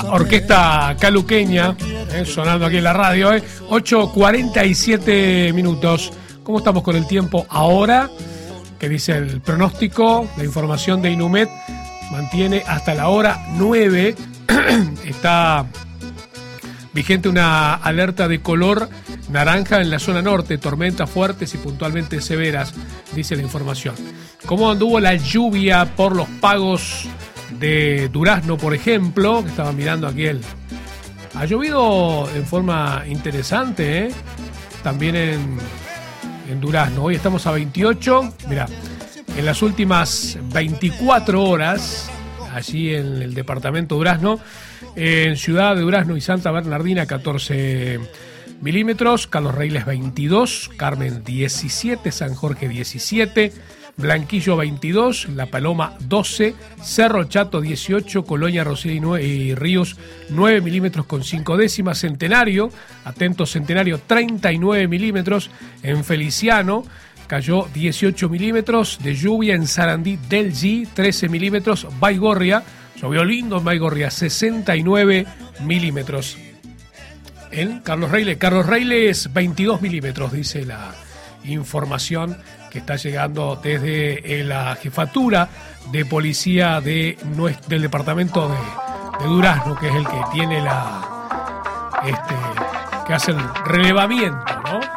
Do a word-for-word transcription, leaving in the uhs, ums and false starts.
orquesta caluqueña, eh, sonando aquí en la radio, eh. ocho cuarenta y siete minutos. ¿Cómo estamos con el tiempo ahora? Que dice el pronóstico, la información de Inumet mantiene hasta la hora nueve. Está vigente una alerta de color naranja en la zona norte, tormentas fuertes y puntualmente severas, dice la información. ¿Cómo anduvo la lluvia por los pagos de Durazno, por ejemplo? Que estaba mirando aquí el... Ha llovido en forma interesante, ¿eh? También en, en Durazno. Hoy estamos a veintiocho. Mirá, en las últimas veinticuatro horas, allí en el departamento Durazno, en Ciudad de Durazno y Santa Bernardina, catorce milímetros, Carlos Reiles veintidós, Carmen diecisiete, San Jorge diecisiete, Blanquillo veintidós, La Paloma doce, Cerro Chato dieciocho, Colonia Rosell y Ríos nueve milímetros con cinco décimas, Centenario, atento Centenario, treinta y nueve milímetros, en Feliciano cayó dieciocho milímetros de lluvia, en Sarandí del G trece milímetros, Baigorria, llovió lindo en Baigorria, sesenta y nueve milímetros. En Carlos Reiles, Carlos Reiles veintidós milímetros, dice la información que está llegando desde la jefatura de policía de nuestro, del departamento de, de Durazno, que es el que tiene la este que hace el relevamiento, ¿no?